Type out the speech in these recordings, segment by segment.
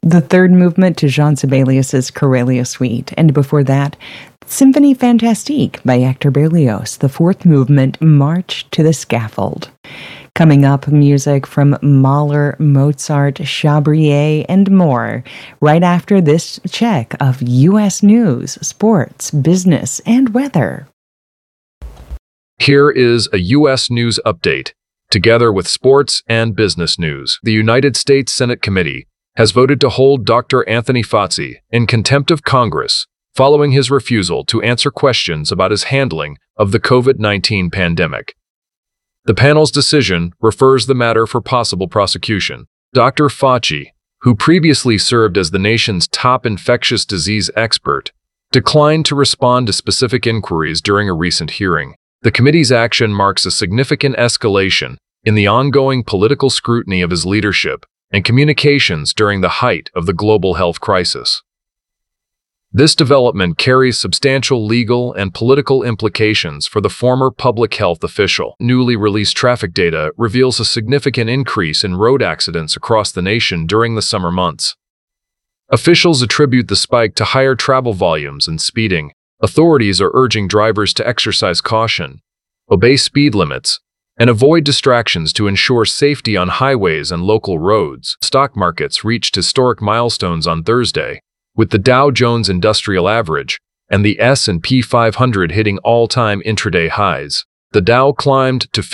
the third movement to Jean Sibelius's Corelia Suite, and before that, Symphonie Fantastique by Hector Berlioz, the fourth movement, March to the Scaffold. Coming up, music from Mahler, Mozart, Chabrier, and more, right after this check of U.S. news, sports, business, and weather. Here is a U.S. news update. Together with sports and business news, the United States Senate Committee has voted to hold Dr. Anthony Fauci in contempt of Congress following his refusal to answer questions about his handling of the COVID-19 pandemic. The panel's decision refers the matter for possible prosecution. Dr. Fauci, who previously served as the nation's top infectious disease expert, declined to respond to specific inquiries during a recent hearing. The committee's action marks a significant escalation in the ongoing political scrutiny of his leadership and communications during the height of the global health crisis. This development carries substantial legal and political implications for the former public health official. Newly released traffic data reveals a significant increase in road accidents across the nation during the summer months. Officials attribute the spike to higher travel volumes and speeding. Authorities are urging drivers to exercise caution, obey speed limits, and avoid distractions to ensure safety on highways and local roads. Stock markets reached historic milestones on Thursday, with the Dow Jones Industrial Average and the S&P 500 hitting all-time intraday highs. The Dow climbed to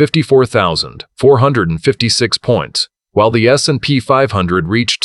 54,456 points, while the S&P 500 reached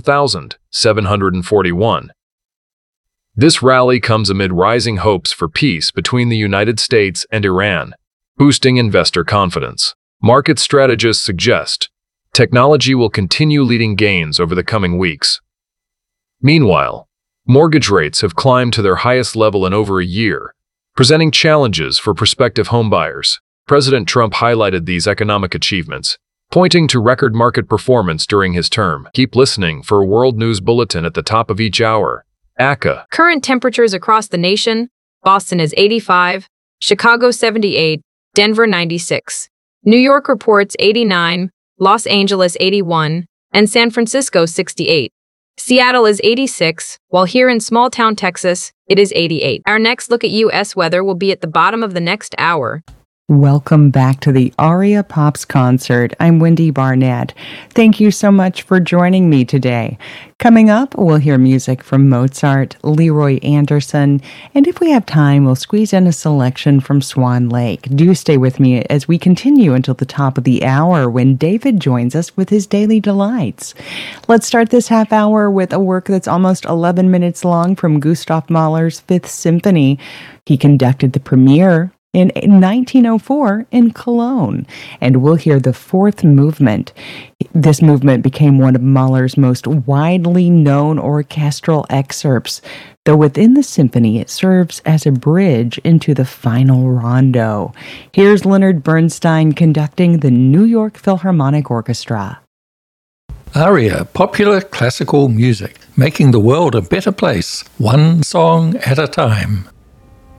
7,741. This rally comes amid rising hopes for peace between the United States and Iran, boosting investor confidence. Market strategists suggest technology will continue leading gains over the coming weeks. Meanwhile, mortgage rates have climbed to their highest level in over a year, presenting challenges for prospective homebuyers. President Trump highlighted these economic achievements, pointing to record market performance during his term. Keep listening for a World News Bulletin at the top of each hour. ACA. Current temperatures across the nation: Boston is 85, Chicago 78, Denver 96. New York reports 89, Los Angeles 81, and San Francisco 68. Seattle is 86, while here in small-town Texas, it is 88. Our next look at U.S. weather will be at the bottom of the next hour. Welcome back to the Aria Pops concert. I'm Wendy Barnett. Thank you so much for joining me today. Coming up, we'll hear music from Mozart, Leroy Anderson, and if we have time, we'll squeeze in a selection from Swan Lake. Do stay with me as we continue until the top of the hour when David joins us with his Daily Delights. Let's start this half hour with a work that's almost 11 minutes long from Gustav Mahler's Fifth Symphony. He conducted the premiere in 1904 in Cologne, and we'll hear the fourth movement. This movement became one of Mahler's most widely known orchestral excerpts, though within the symphony it serves as a bridge into the final rondo. Here's Leonard Bernstein conducting the New York Philharmonic Orchestra. Aria, popular classical music, making the world a better place, one song at a time.